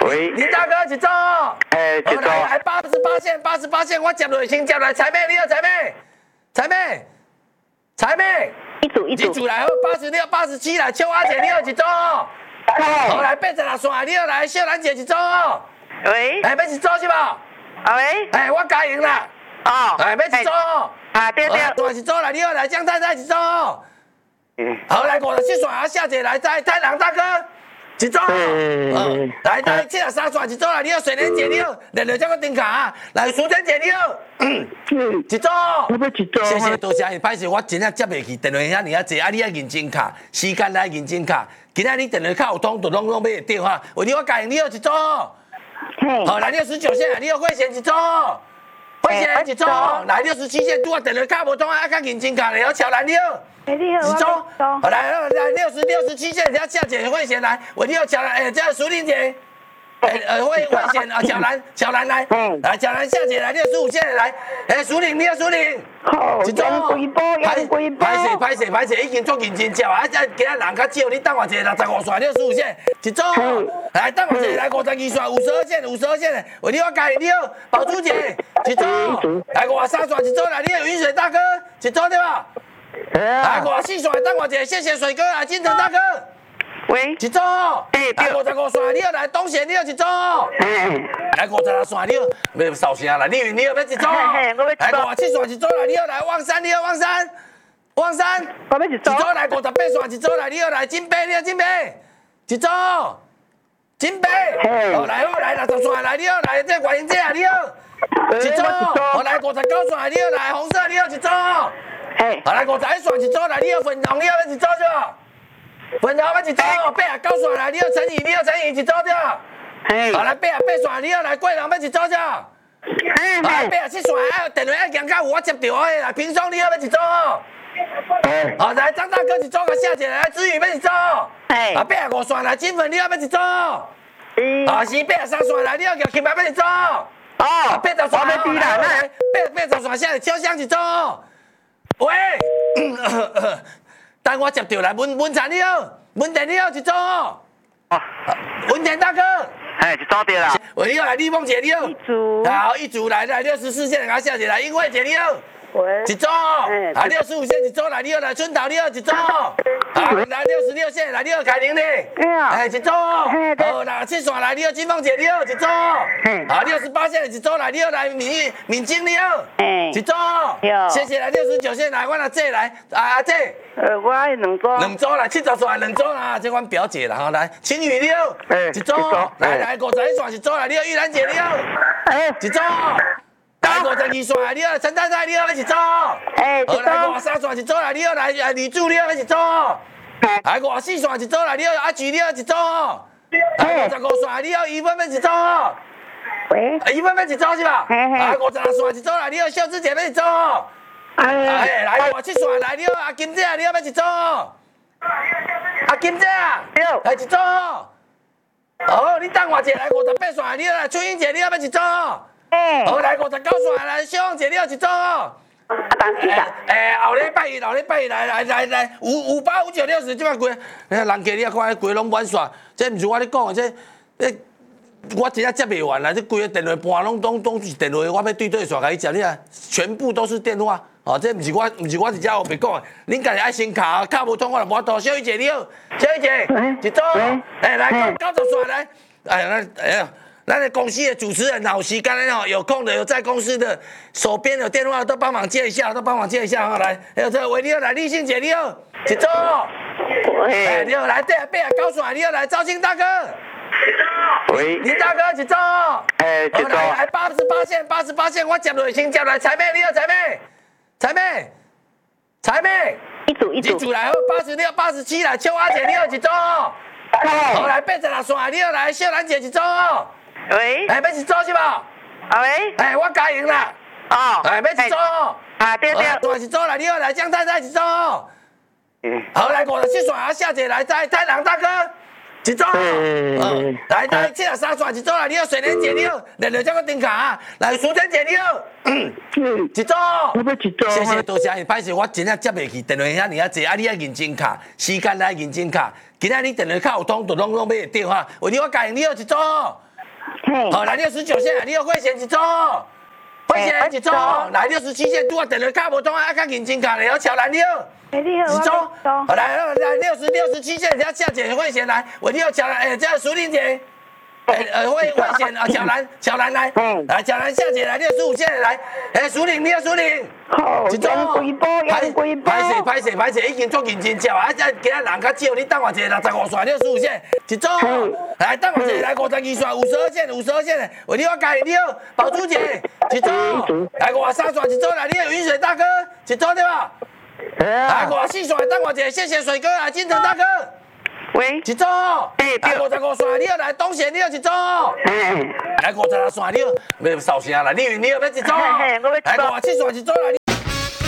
喂，林大哥，一组。来88线，我接落先接来，彩妹，你好，彩妹，一组来好，86、87来，秋阿姐你好，一组。好来86线，你好来，秀兰姐一组。 喂， 要一组是无？ 喂， 我加赢啦。 哦， 要一组。 对， 大一组来，你好来，江太太一组。好来57线，夏姐来，太郎大哥。一组，来73线一组啦！你好，水莲姐你好，连着这个顶卡，来苏珍姐你好，一组， 我要一组。 谢谢多谢，歹势我真正接袂起，电话遐尔啊济，你要认真卡，时间来认真卡，今仔你电话卡有通，就拢买得到哈。为你我教你好一组，好来69线，你好慧贤一组，慧贤一组，来67线，拄啊电话卡无通啊，较认真卡，然后乔兰你好。一周，好来67线，要夏姐慧贤来，我就要乔兰，这淑玲姐，慧贤啊，乔兰来，来乔兰夏姐来65线来，淑玲你好淑玲，一周，歹势，已经足认真照啊，今仔人较少，你等我一下65线65线，一周，来等我一下来52线52线，我你好介你好，宝珠姐，一周，来53线一周来，你好云水大哥，一周对吧？来54线，等我一下，谢谢水哥啊，金城大哥。 喂， 一组。来55线，你好来，东贤你好一组。来56线，你好，要扫声啦，丽云你好要一组。来57线一组来，你好来，旺山你好旺山。 我要一组。 来58线一组来，你好来，金杯你好金杯，一组。金杯。好来60线来，你好来，这观音姐啊你好，一组。好来59线，你好来，红色你好一组。好来51线一组来，你好粉红，你好要一组对吧？粉红要一组，89线来，你好陈怡，你好陈怡一组对吧？好来88线，你好来桂龙要一组对吧？来87线，电话要行到有我接到的来，平松你好要一组。好来张大哥一组，甲夏姐来，子宇要一组。85线来，金粉你好要一组。是83线来，你好叫金牌要一组。80线来，80线下秋香一组。喂，等我接到来，文产你好，文田你好一组。文田大哥， 一组对啦。 喂，你好来，李凤姐你好。 一组。 好，一组来64线，甲夏姐来，英惠姐你好。一组。65线一组来，你好来，春桃你好一组。来66线来，你好凯玲呢？一组。好，67线来，你好金凤姐你好一组。68线一组来，你好来敏晶你好一组。谢谢来69线来，我阿姐来，阿姐。 我爱两组。 两组来70线两组啦，这阮表姐啦吼来，青雨你好一组。来51线一组来，你好玉兰姐你好一组。来52线，你好陈太太，你好一组。好来53线一组来，你好来李柱，你好一组。来54线一组来，你好阿菊，你好一组。来55线，你好一分一组。 喂， 一分一组是吧？来56线一组来，你好秀芝姐要一组。来57线来，你好阿金姐，你好要一组。阿金姐，来一组。好，你等我一下来58线，你好来春英姐，你好要一组。好来59线来，小王姐你好一组。后礼拜一来58、59、60即摆过，人家你啊看规拢满线，这毋是我咧讲的，这我真正接袂完啦，这规个电话盘拢是电话，我要对线甲伊接，你啊全部都是电话。这毋是我直接后面讲的，恁家己爱先卡无通我就无多。小雨姐你好，小雨姐一组，来90线来，咱的公司的主持人好时间哦，有空的有在公司的手边有电话都帮忙接一下，哈。来，还有这喂你好，来立信姐你好，一组。你好来89线，你好来赵庆大哥。 喂， 林大哥一组。 一组。 来88线，我接落先接来，彩妹你好，彩妹。一组来好86、87来，秋阿姐你好一组。好来86线，你好来秀兰姐一组。 喂， 要一组是吧？ 喂， 我加赢啦。要一组。 对。 大一组来，你好来江太太一组。好来57线，夏姐来，太郎大哥一组。来73线一组来，你好水莲姐你好，连着这个顶卡，来淑珍姐你好，一组。 我要一组。 谢谢多谢，歹势我真正接袂起，电话遐尔啊济，你要认真卡，时间来认真卡，今仔你电话卡有通，就拢买得到哈。为你我教你好一组。 好，来69线，你有会险一组，会险一组，来67线，拄啊电话卡无通啊，较认真卡咧，好乔兰你好。 你好， 一组，好来67线，人家下姐会险来，我你好乔兰，这苏玲姐。会险啊，巧兰来，来巧兰下姐来65线来，苏玲你好苏玲， 一组， 拍摄，已经足认真照啊，今仔人较少，你等我一下65线65线，一组，来等我一下来52线52线，喂你好嘉玲你好，宝珠姐，一组，来53线一组来，你好云水大哥，一组对吧？来54线等我一下，谢谢水哥啊，金城大哥。 喂， 一组，来55线，你好来东贤，你好一组，来56线，你好，没有扫声啦，你好要一组，来57线一组来。